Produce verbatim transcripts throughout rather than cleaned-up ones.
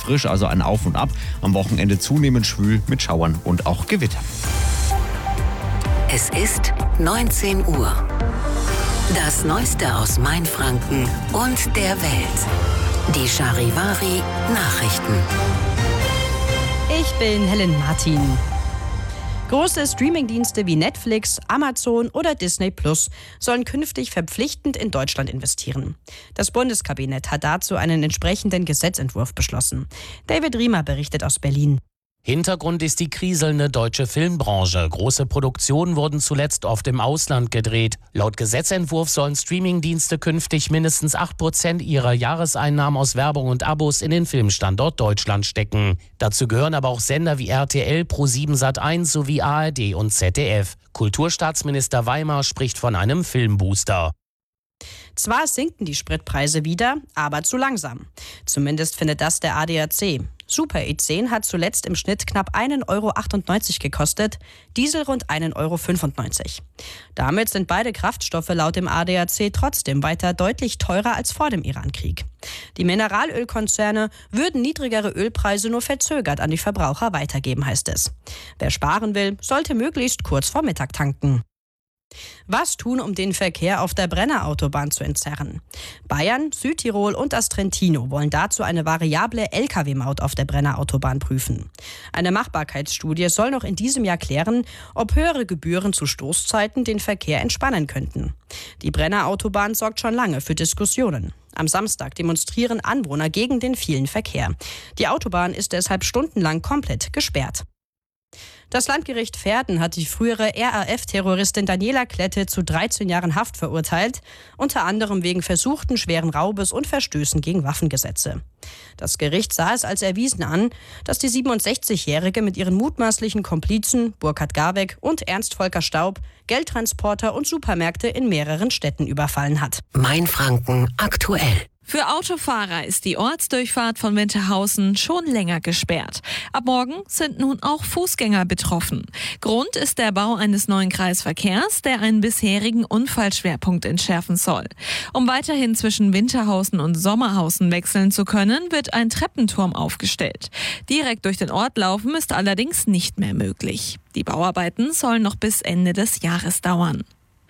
frisch, also ein Auf und Ab. Am Wochenende zunehmend schwül mit Schauern und auch Gewitter. Es ist neunzehn Uhr. Das Neueste aus Mainfranken und der Welt. Die Charivari Nachrichten. Ich bin Helen Martin. Große Streamingdienste wie Netflix, Amazon oder Disney Plus sollen künftig verpflichtend in Deutschland investieren. Das Bundeskabinett hat dazu einen entsprechenden Gesetzentwurf beschlossen. David Riemer berichtet aus Berlin. Hintergrund ist die kriselnde deutsche Filmbranche. Große Produktionen wurden zuletzt oft im Ausland gedreht. Laut Gesetzentwurf sollen Streamingdienste künftig mindestens acht Prozent ihrer Jahreseinnahmen aus Werbung und Abos in den Filmstandort Deutschland stecken. Dazu gehören aber auch Sender wie R T L, ProSieben Sat eins sowie A R D und Z D F. Kulturstaatsminister Weimar spricht von einem Filmbooster. Zwar sinken die Spritpreise wieder, aber zu langsam. Zumindest findet das der A D A C. Super E zehn hat zuletzt im Schnitt knapp ein Euro achtundneunzig gekostet, Diesel rund ein Euro fünfundneunzig. Damit sind beide Kraftstoffe laut dem A D A C trotzdem weiter deutlich teurer als vor dem Irankrieg. Die Mineralölkonzerne würden niedrigere Ölpreise nur verzögert an die Verbraucher weitergeben, heißt es. Wer sparen will, sollte möglichst kurz vor Mittag tanken. Was tun, um den Verkehr auf der Brennerautobahn zu entzerren? Bayern, Südtirol und das Trentino wollen dazu eine variable L K W-Maut auf der Brennerautobahn prüfen. Eine Machbarkeitsstudie soll noch in diesem Jahr klären, ob höhere Gebühren zu Stoßzeiten den Verkehr entspannen könnten. Die Brennerautobahn sorgt schon lange für Diskussionen. Am Samstag demonstrieren Anwohner gegen den vielen Verkehr. Die Autobahn ist deshalb stundenlang komplett gesperrt. Das Landgericht Verden hat die frühere R A F-Terroristin Daniela Klette zu dreizehn Jahren Haft verurteilt, unter anderem wegen versuchten schweren Raubes und Verstößen gegen Waffengesetze. Das Gericht sah es als erwiesen an, dass die siebenundsechzigjährige mit ihren mutmaßlichen Komplizen Burkhard Garbeck und Ernst Volker Staub Geldtransporter und Supermärkte in mehreren Städten überfallen hat. Mainfranken aktuell. Für Autofahrer ist die Ortsdurchfahrt von Winterhausen schon länger gesperrt. Ab morgen sind nun auch Fußgänger betroffen. Grund ist der Bau eines neuen Kreisverkehrs, der einen bisherigen Unfallschwerpunkt entschärfen soll. Um weiterhin zwischen Winterhausen und Sommerhausen wechseln zu können, wird ein Treppenturm aufgestellt. Direkt durch den Ort laufen ist allerdings nicht mehr möglich. Die Bauarbeiten sollen noch bis Ende des Jahres dauern.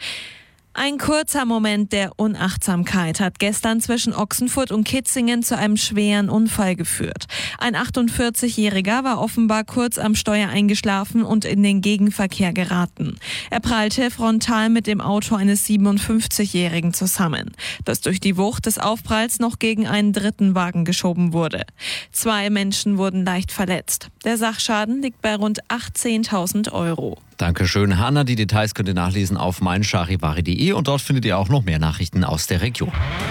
Ein kurzer Moment der Unachtsamkeit hat gestern zwischen Ochsenfurt und Kitzingen zu einem schweren Unfall geführt. Ein achtundvierzigjähriger war offenbar kurz am Steuer eingeschlafen und in den Gegenverkehr geraten. Er prallte frontal mit dem Auto eines siebenundfünfzigjährigen zusammen, das durch die Wucht des Aufpralls noch gegen einen dritten Wagen geschoben wurde. Zwei Menschen wurden leicht verletzt. Der Sachschaden liegt bei rund achtzehntausend Euro. Dankeschön, Hanna. Die Details könnt ihr nachlesen auf mein charivari punkt de und dort findet ihr auch noch mehr Nachrichten aus der Region.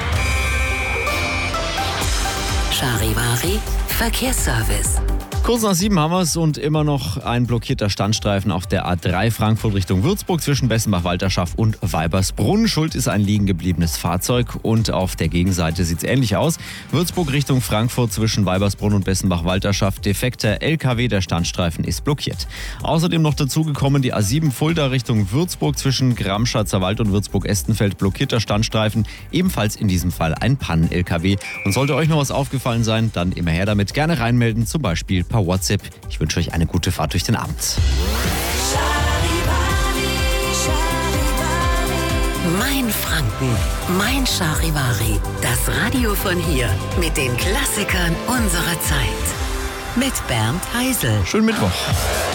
Charivari Verkehrsservice. Kurz nach sieben haben wir es und immer noch ein blockierter Standstreifen auf der A drei Frankfurt Richtung Würzburg zwischen Bessenbach-Walterschaft und Weibersbrunn. Schuld ist ein liegen gebliebenes Fahrzeug und auf der Gegenseite sieht es ähnlich aus. Würzburg Richtung Frankfurt zwischen Weibersbrunn und Bessenbach-Walterschaft. Defekter L K W, der Standstreifen ist blockiert. Außerdem noch dazugekommen die A sieben Fulda Richtung Würzburg zwischen Gramschatzer Wald und Würzburg-Estenfeld. Blockierter Standstreifen, ebenfalls in diesem Fall ein Pannen-L K W. Und sollte euch noch was aufgefallen sein, dann immer her damit, gerne reinmelden, zum Beispiel per WhatsApp. Ich wünsche euch eine gute Fahrt durch den Abend. Mainfranken, mein Charivari. Das Radio von hier mit den Klassikern unserer Zeit. Mit Bernd Heisel. Schönen Mittwoch.